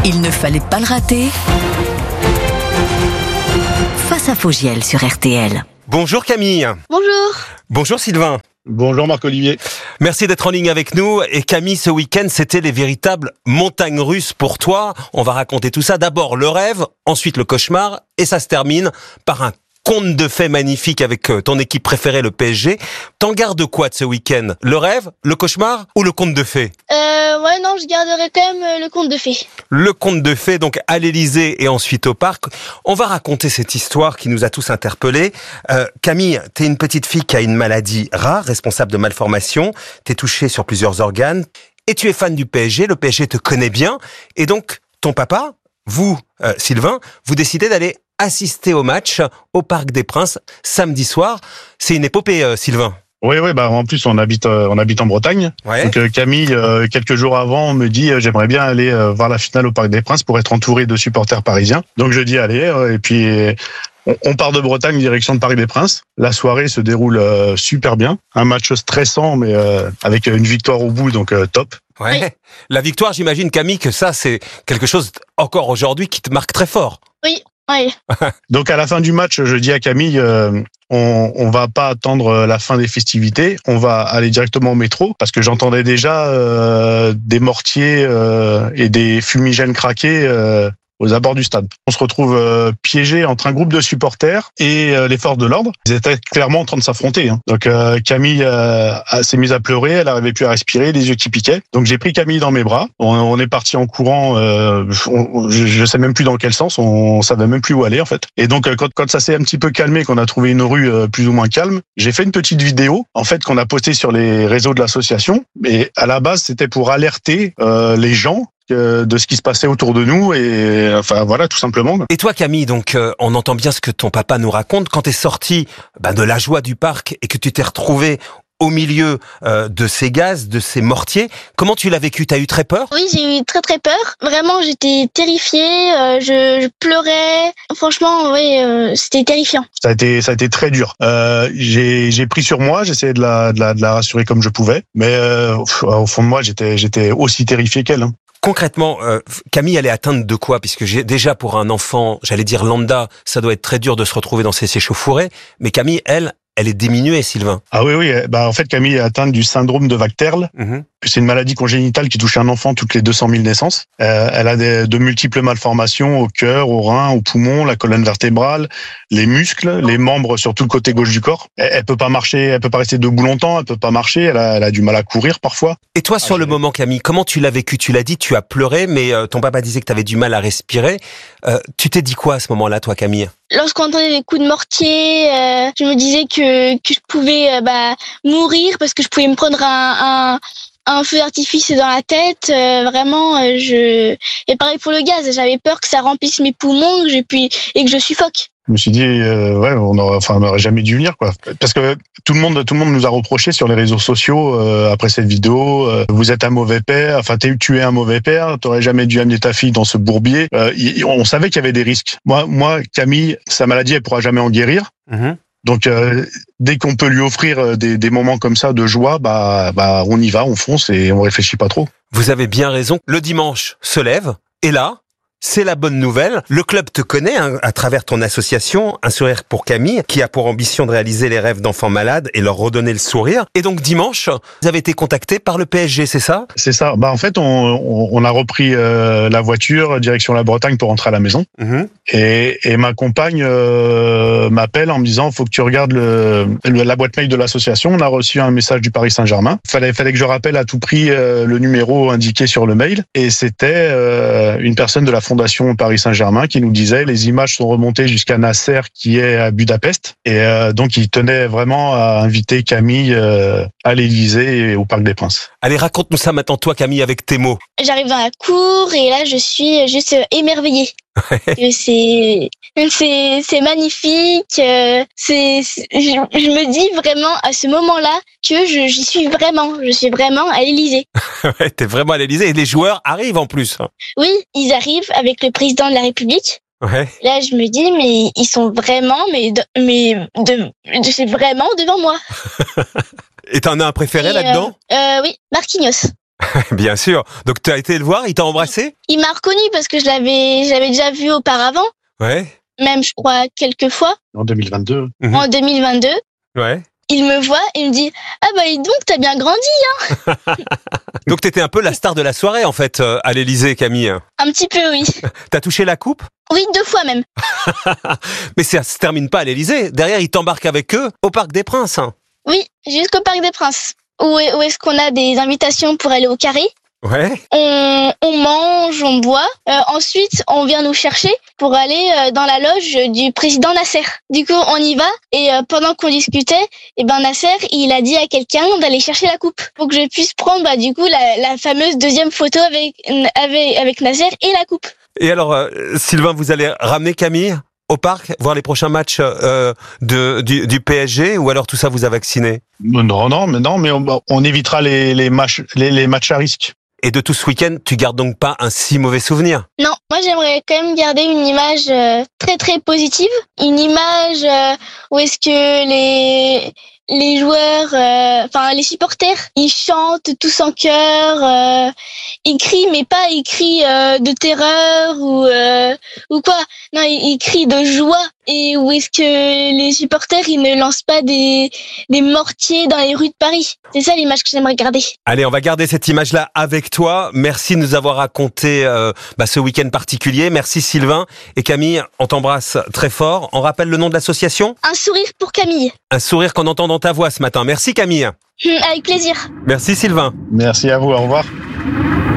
Il ne fallait pas le rater. Face à Fogiel sur RTL. Bonjour Camille. Bonjour. Bonjour Sylvain. Bonjour Marc-Olivier. Merci d'être en ligne avec nous. Et Camille, ce week-end, c'était les véritables montagnes russes pour toi. On va raconter tout ça. D'abord le rêve, ensuite le cauchemar, et ça se termine par un conte de fées magnifique avec ton équipe préférée, le PSG. T'en gardes quoi de ce week-end? Le rêve, le cauchemar ou le conte de fées? Non, je garderai quand même le conte de fées. Le conte de fées, donc à l'Élysée et ensuite au parc. On va raconter cette histoire qui nous a tous interpellés. Camille, t'es une petite fille qui a une maladie rare, responsable de malformation. T'es touchée sur plusieurs organes. Et tu es fan du PSG. Le PSG te connaît bien. Et donc, ton papa, vous, Sylvain, vous décidez d'aller assister au match au Parc des Princes samedi soir. C'est une épopée, Sylvain. Oui, en plus on habite en Bretagne. Ouais. Donc Camille, quelques jours avant, me dit j'aimerais bien aller voir la finale au Parc des Princes pour être entouré de supporters parisiens. Donc je dis allez, et puis on part de Bretagne direction de Parc des Princes. La soirée se déroule super bien. Un match stressant, mais avec une victoire au bout, donc top. Ouais. Oui. La victoire, j'imagine, Camille, que ça, c'est quelque chose encore aujourd'hui qui te marque très fort. Oui. Donc à la fin du match, je dis à Camille, on va pas attendre la fin des festivités, on va aller directement au métro parce que j'entendais déjà des mortiers et des fumigènes craquer aux abords du stade. On se retrouve piégé entre un groupe de supporters et les forces de l'ordre. Ils étaient clairement en train de s'affronter. Donc Camille s'est mise à pleurer, elle n'arrivait plus à respirer, les yeux qui piquaient. Donc j'ai pris Camille dans mes bras. On est parti en courant. Je sais même plus dans quel sens. On savait même plus où aller en fait. Et donc quand ça s'est un petit peu calmé, qu'on a trouvé une rue plus ou moins calme, j'ai fait une petite vidéo en fait qu'on a postée sur les réseaux de l'association. Et à la base, c'était pour alerter les gens de ce qui se passait autour de nous et enfin voilà tout simplement. Et toi Camille, donc on entend bien ce que ton papa nous raconte. Quand t'es sorti de la joie du parc et que tu t'es retrouvé au milieu de ces gaz, de ces mortiers, comment tu l'as vécu? T'as eu très peur? Oui, j'ai eu très très peur. Vraiment, j'étais terrifiée. Je pleurais. Franchement, oui, c'était terrifiant. Ça a été très dur. J'ai pris sur moi, j'essayais de la rassurer comme je pouvais, mais au fond de moi, j'étais aussi terrifié qu'elle. Concrètement, Camille, elle est atteinte de quoi? Puisque déjà pour un enfant, j'allais dire lambda, ça doit être très dur de se retrouver dans ces échauffourées. Mais Camille, elle est diminuée, Sylvain. Ah oui. En fait, Camille est atteinte du syndrome de Vacterle. C'est une maladie congénitale qui touche un enfant toutes les 200 000 naissances. Elle a de multiples malformations au cœur, aux reins, aux poumons, la colonne vertébrale, les muscles, les membres sur tout le côté gauche du corps. Elle peut pas marcher, elle peut pas rester debout longtemps, elle peut pas marcher, elle a du mal à courir parfois. Et toi, sur le moment, Camille, comment tu l'as vécu? Tu l'as dit, tu as pleuré, mais ton papa disait que tu avais du mal à respirer. Tu t'es dit quoi à ce moment-là, toi, Camille? Lorsqu'on entendait des coups de mortier, je me disais que je pouvais mourir parce que je pouvais me prendre un feu d'artifice dans la tête. Vraiment, et pareil pour le gaz. J'avais peur que ça remplisse mes poumons et que je suffoque. Je me suis dit, on n'aurait jamais dû venir, quoi. Parce que tout le monde nous a reproché sur les réseaux sociaux après cette vidéo. Vous êtes un mauvais père. Enfin, tu es un mauvais père. T'aurais jamais dû amener ta fille dans ce bourbier. On savait qu'il y avait des risques. Moi, Camille, sa maladie, elle pourra jamais en guérir. Donc, dès qu'on peut lui offrir des moments comme ça de joie, on y va, on fonce et on réfléchit pas trop. Vous avez bien raison. Le dimanche se lève et là, c'est la bonne nouvelle. Le club te connaît à travers ton association, Un sourire pour Camille, qui a pour ambition de réaliser les rêves d'enfants malades et leur redonner le sourire. Et donc dimanche, vous avez été contacté par le PSG, c'est ça? C'est ça. En fait, on a repris la voiture direction la Bretagne pour rentrer à la maison. Et ma compagne m'appelle en me disant faut que tu regardes la boîte mail de l'association. On a reçu un message du Paris Saint-Germain. Fallait que je rappelle à tout prix le numéro indiqué sur le mail. Et c'était une personne de la Fondation Paris Saint-Germain qui nous disait les images sont remontées jusqu'à Nasser qui est à Budapest. Et donc il tenait vraiment à inviter Camille à l'Élysée et au Parc des Princes. Allez, raconte-nous ça maintenant, toi Camille, avec tes mots. J'arrive dans la cour et là je suis juste émerveillée. C'est magnifique. Je me dis vraiment à ce moment-là que j'y suis vraiment. Je suis vraiment à l'Élysée. Ouais, t'es vraiment à l'Élysée et les joueurs arrivent en plus. Oui, ils arrivent avec le président de la République. Ouais. Là, je me dis, mais ils sont vraiment, c'est vraiment devant moi. Et t'en as un préféré là-dedans? Oui, Marquinhos. Bien sûr. Donc tu as été le voir, il t'a embrassé? Il m'a reconnu parce que j'avais déjà vu auparavant, Ouais. même je crois quelques fois, En 2022. en 2022. Ouais. Il me voit et me dit « Ah bah dis donc, t'as bien grandi, hein !» Donc t'étais un peu la star de la soirée en fait à l'Élysée, Camille. Un petit peu, oui. T'as touché la coupe? Oui, 2 fois même. Mais ça se termine pas à l'Élysée. Derrière, ils t'embarquent avec eux au Parc des Princes. Oui, jusqu'au Parc des Princes. Où est-ce qu'on a des invitations pour aller au Carré. Ouais. On mange, on boit. Ensuite, on vient nous chercher pour aller dans la loge du président Nasser. Du coup, on y va et pendant qu'on discutait, Nasser, il a dit à quelqu'un d'aller chercher la coupe pour que je puisse prendre du coup la fameuse deuxième photo avec Nasser et la coupe. Et alors, Sylvain, vous allez ramener Camille au parc, voir les prochains matchs du PSG, ou alors tout ça vous a vacciné? Non, mais on évitera les matchs à risque. Et de tout ce week-end, tu gardes donc pas un si mauvais souvenir? Non, moi j'aimerais quand même garder une image très très positive, une image où est-ce que les joueurs, les supporters, ils chantent tous en chœur, ils crient, mais pas ils crient de terreur ou quoi. Non, ils crient de joie. Et où est-ce que les supporters, ils ne lancent pas des mortiers dans les rues de Paris. C'est ça l'image que j'aimerais garder. Allez, on va garder cette image-là avec toi. Merci de nous avoir raconté ce week-end particulier. Merci Sylvain. Et Camille, on t'embrasse très fort. On rappelle le nom de l'association? Un sourire pour Camille. Un sourire qu'on entend dans ta voix ce matin. Merci Camille. Avec plaisir. Merci Sylvain. Merci à vous, au revoir.